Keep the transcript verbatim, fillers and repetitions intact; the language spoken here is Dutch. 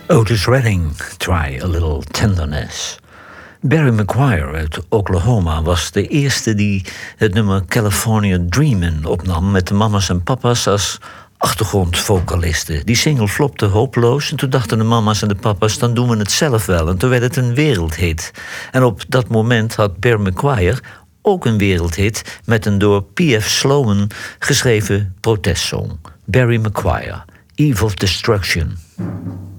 Otis Redding, Try a Little Tenderness. Barry McGuire uit Oklahoma was de eerste die het nummer California Dreamin' opnam met de mama's en papa's als achtergrondvocalisten. Die single flopte hopeloos en toen dachten de mama's en de papa's, dan doen we het zelf wel. En toen werd het een wereldhit. En op dat moment had Barry McGuire ook een wereldhit met een door P F Sloan geschreven protestsong. Barry McGuire, Eve of Destruction.